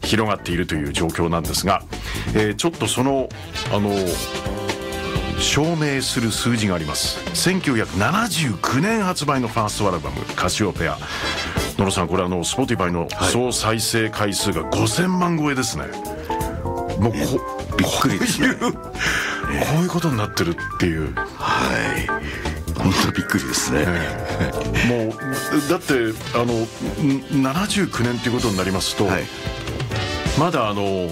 広がっているという状況なんですが、ちょっとその証明する数字があります。1979年発売のファーストアルバムカシオペア。野呂さん、これSpotify の総再生回数が5000万超えですね。もうびっくりですね。 こういうことになってるっていう。 はい、本当びっくりですね。 もうだって79年っていうことになりますと、まだ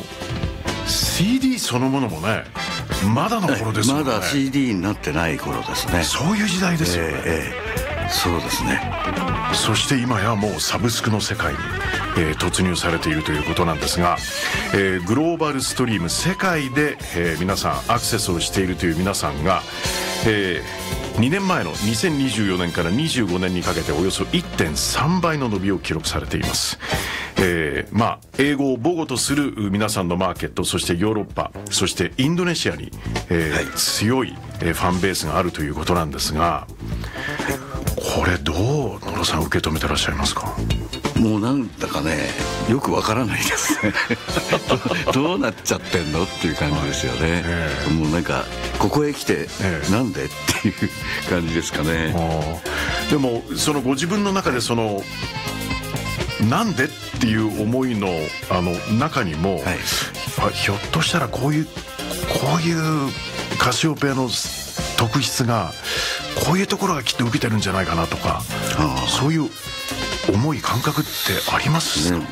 CD そのものもね、まだの頃ですよね。 まだ CD になってない頃ですね。 そういう時代ですよね。 そうですね。 そして今やもうサブスクの世界に、突入されているということなんですが、グローバルストリーム世界で、皆さんアクセスをしているという皆さんが、2年前の2024年から25年にかけておよそ 1.3 倍の伸びを記録されています。英語を母語とする皆さんのマーケット、そしてヨーロッパ、そしてインドネシアに、強い、ファンベースがあるということなんですが、これどう野呂さん受け止めてらっしゃいますか？ もうなんだかね、よくわからないですね。どうなっちゃってんのっていう感じですよね。もうなんかここへ来て、なんでっていう感じですかね。 でもそのご自分の中でそのなんでっていう思いの中にも、ひょっとしたらこういうカシオペアの特質がこういうところがきっと受けてるんじゃないかなとか、そういう思い感覚ってありますね。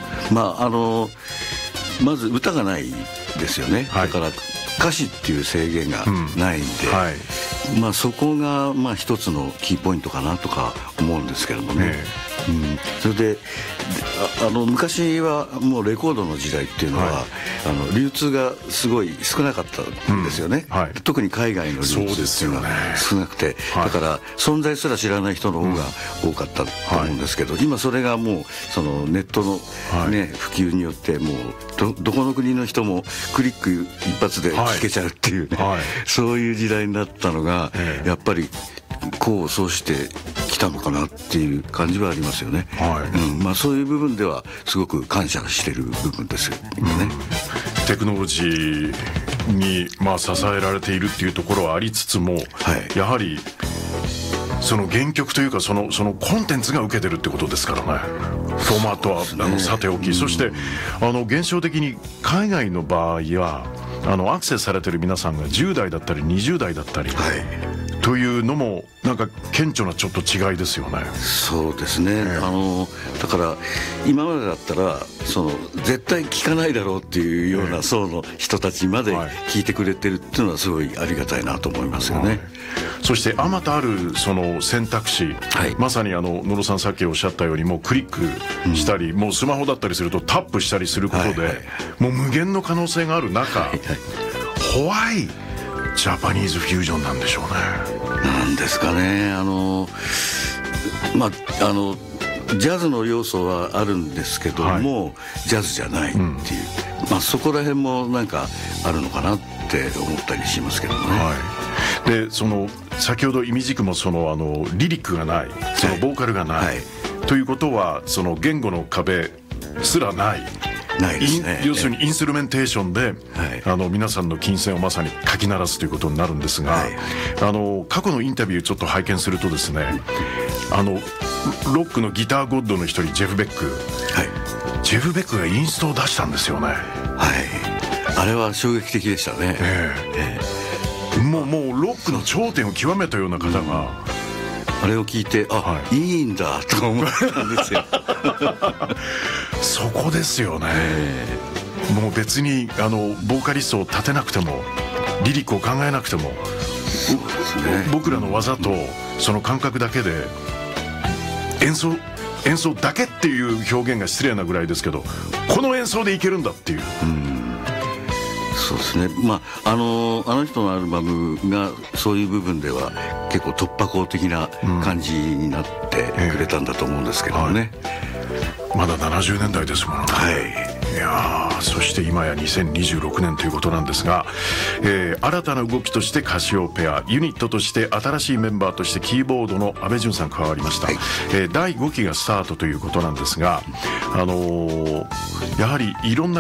まず歌がないですよね。だから歌詞っていう制限がないんで、そこが一つのキーポイントかなとか思うんですけどもね。それで昔はもうレコードの時代っていうのは、流通がすごい少なかったんですよね。特に海外の流通っていうのは少なくて、だから存在すら知らない人の方が多かったと思うんですけど、今それがもうそのネットの、普及によってもうどこの国の人もクリック一発で聴けちゃうっていうね、そういう時代になったのが、やっぱり功を奏してきたのかなっていう感じはありますよね。そういう部分ではすごく感謝している部分ですよね。 テクノロジーに支えられているっていうところはありつつも、やはりその原曲というかそのコンテンツが受けてるってことですからね。フォーマットはさておき、そして現象的に海外の場合はアクセスされてる皆さんが10代だったり20代だったり、というのもなんか顕著なちょっと違いですよね。 そうですね。だから今までだったら絶対聞かないだろうっていうような層の人たちまで聞いてくれてるっていうのはすごいありがたいなと思いますよね。 そしてあまたあるその選択肢、まさに野呂さんさっきおっしゃったように、もうクリックしたり、もうスマホだったりするとタップしたりすることで、もう無限の可能性がある中、ホワイジャパニーズフュージョンなんでしょうね。 なんですかね。ジャズの要素はあるんですけども、ジャズじゃないっていう、そこら辺もなんかあるのかなって思ったりしますけどね。 で先ほどいみじくもリリックがない、ボーカルがない、ということは言語の壁すらない。 ですね。 要するにインストゥルメンテーションで、皆さんの琴線をまさにかき鳴らすということになるんですが、過去のインタビューちょっと拝見するとですね、ロックのギターゴッドの一人ジェフ・ベックがインストを出したんですよね。 あれは衝撃的でしたね。 もうロックの頂点を極めたような方が、 あれを聞いていいんだと思ったんですよ。 そこですよね。もう別にボーカリストを立てなくてもリリックを考えなくても、僕らの技とその感覚だけで演奏だけっていう表現が失礼なぐらいですけど、この演奏でいけるんだっていう。 そうですね。あの人のアルバムがそういう部分では結構突破口的な感じになってくれたんだと思うんですけどもね。 まだ70年代ですもんね。いやそして今や2026年ということなんですが、新たな動きとしてカシオペア、ユニットとして新しいメンバーとしてキーボードの阿部淳さん加わりました。第5期がスタートということなんですが、やはりいろんな